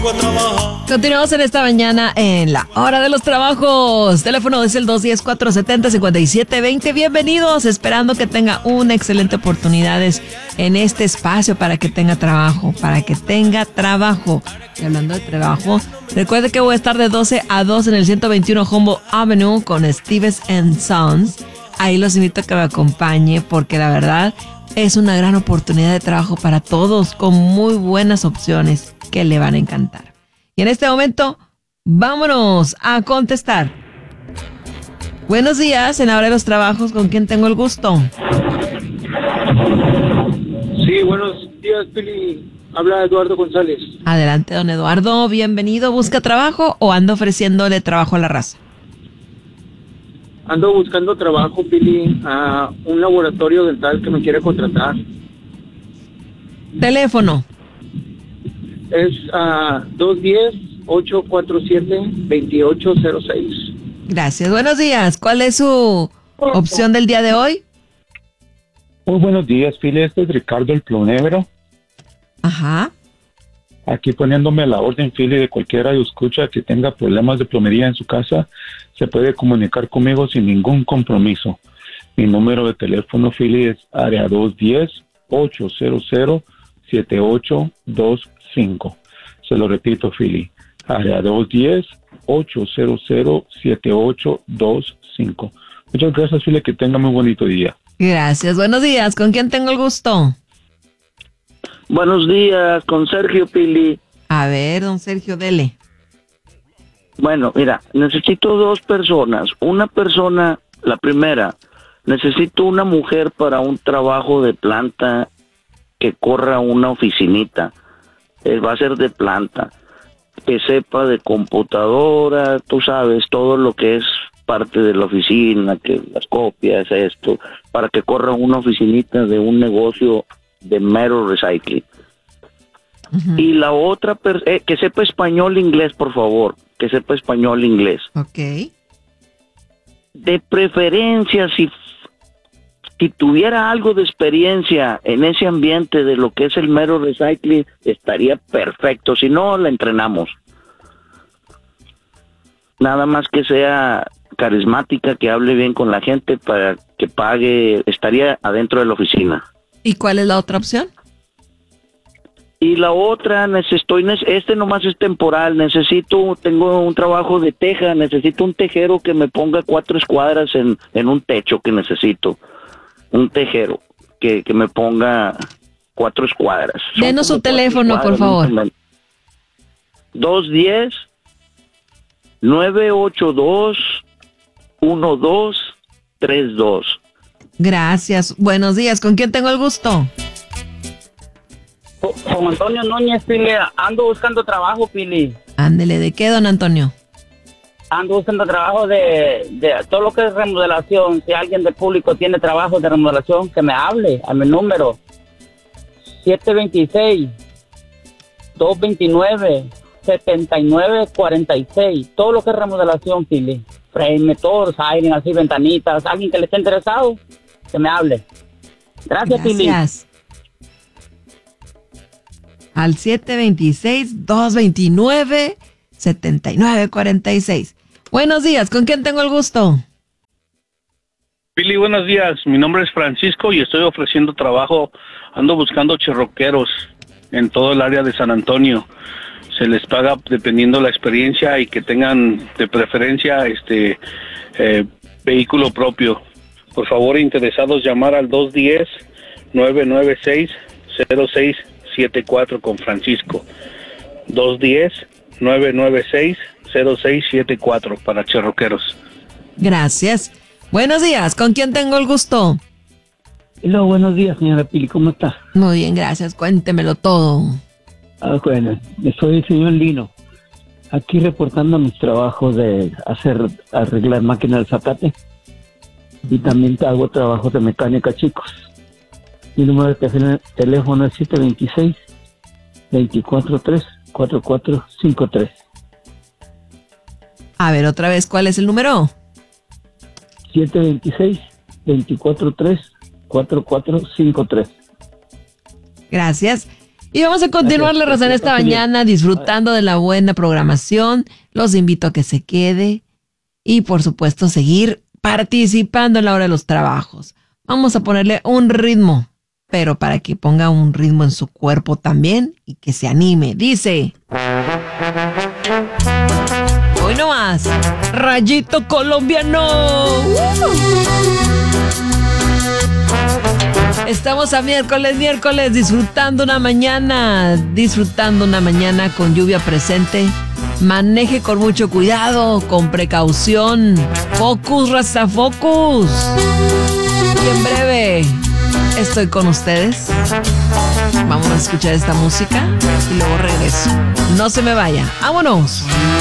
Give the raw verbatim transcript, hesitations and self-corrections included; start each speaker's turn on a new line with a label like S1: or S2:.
S1: Continuamos en esta mañana en la hora de los trabajos. Teléfono es el dos uno cero, cuatro siete cero, cinco siete dos cero. Bienvenidos, esperando que tenga una excelente oportunidad en este espacio para que tenga trabajo, para que tenga trabajo. Y hablando de trabajo, recuerde que voy a estar de doce a dos en el ciento veintiuno Humboldt Avenue con Stevens and Sons. Ahí los invito a que me acompañe porque la verdad es una gran oportunidad de trabajo para todos con muy buenas opciones que le van a encantar. Y en este momento, vámonos a contestar. Buenos días, en la hora de los trabajos, ¿con quién tengo el gusto?
S2: Sí, buenos días, Pili. Habla Eduardo González.
S1: Adelante, don Eduardo, bienvenido. ¿Busca trabajo o anda ofreciéndole trabajo a la raza?
S2: Ando buscando trabajo, Pili, a un laboratorio dental que me quiere contratar.
S1: Teléfono.
S2: Es a dos uno cero, ocho cuatro siete, dos ocho cero seis.
S1: Gracias. Buenos días. ¿Cuál es su opción del día de hoy?
S3: Muy buenos días, Pili. Este es Ricardo el Plomero.
S1: Ajá.
S3: Aquí poniéndome a la orden, Pili, de cualquiera que escucha que tenga problemas de plomería en su casa, se puede comunicar conmigo sin ningún compromiso. Mi número de teléfono, Pili, es área dos uno cero, ocho cero cero, siete ocho dos cinco. Se lo repito, Pili. Área dos uno cero, ocho cero cero, siete ocho dos cinco. Muchas gracias, Pili. Que tenga muy bonito día.
S1: Gracias. Buenos días. ¿Con quién tengo el gusto?
S4: Buenos días, con Sergio, Pili.
S1: A ver, don Sergio, dele.
S4: Bueno, mira, necesito dos personas. Una persona, la primera, necesito una mujer para un trabajo de planta que corra una oficinita. Eh, va a ser de planta. Que sepa de computadora, tú sabes, todo lo que es parte de la oficina, que las copias, esto, para que corra una oficinita de un negocio de metal recycling. Uh-huh. Y la otra, per- eh, que sepa español e inglés, por favor, que sepa español e inglés.
S1: Ok.
S4: De preferencia, si, si tuviera algo de experiencia en ese ambiente de lo que es el metal recycling, estaría perfecto. Si no, la entrenamos. Nada más que sea carismática, que hable bien con la gente para que pague, estaría adentro de la oficina.
S1: ¿Y cuál es la otra opción?
S4: Y la otra, necesito, este nomás es temporal, necesito, tengo un trabajo de teja, necesito un tejero que me ponga cuatro escuadras en, en un techo que necesito. Un tejero que, que me ponga cuatro escuadras.
S1: Denos su teléfono, por favor.
S4: dos uno cero, nueve ocho dos, uno dos tres dos.
S1: Gracias. Buenos días. ¿Con quién tengo el gusto?
S5: Con Antonio Núñez, Pili. Ando buscando trabajo, Pili.
S1: Ándele, ¿de qué, don Antonio?
S5: Ando buscando trabajo de, de todo lo que es remodelación. Si alguien del público tiene trabajo de remodelación, que me hable a mi número siete dos seis, dos dos nueve, siete nueve cuatro seis. Todo lo que es remodelación, Pili. Frame, todo, siren, así, ventanitas. Alguien que le esté interesado, que me hable. Gracias, Pili.
S1: Gracias. Al siete dos seis, dos dos nueve, siete nueve cuatro seis. Buenos días, ¿con quién tengo el gusto?
S6: Pili, buenos días. Mi nombre es Francisco y estoy ofreciendo trabajo. Ando buscando cherroqueros en todo el área de San Antonio. Se les paga dependiendo la experiencia y que tengan de preferencia este eh, vehículo propio. Por favor, interesados, llamar al dos uno cero, nueve nueve seis, cero seis siete cuatro con Francisco. dos uno cero, nueve nueve seis, cero seis siete cuatro para cherroqueros.
S1: Gracias. Buenos días, ¿con quién tengo el gusto?
S7: Hola, buenos días, señora Pili, ¿cómo está?
S1: Muy bien, gracias, cuéntemelo todo.
S7: Ah, bueno, soy el señor Lino, aquí reportando mis trabajos de hacer, arreglar máquinas de zacate, y también hago trabajos de mecánica, chicos. Mi número de teléfono es siete dos seis, dos cuatro tres, cuatro cuatro cinco tres.
S1: A ver, otra vez, ¿cuál es el número?
S7: siete dos seis, dos cuatro tres, cuatro cuatro cinco tres.
S1: Gracias. Y vamos a continuar la razón esta mañana disfrutando de la buena programación. Los invito a que se quede y por supuesto seguir participando en la hora de los trabajos. Vamos a ponerle un ritmo, pero para que ponga un ritmo en su cuerpo también y que se anime. Dice... Hoy no más, Rayito Colombiano. Estamos a miércoles, miércoles, disfrutando una mañana, disfrutando una mañana con lluvia presente. Maneje con mucho cuidado, con precaución. Focus, raza, focus. Y en breve estoy con ustedes. Vamos a escuchar esta música y luego regreso. No se me vaya. ¡Vámonos!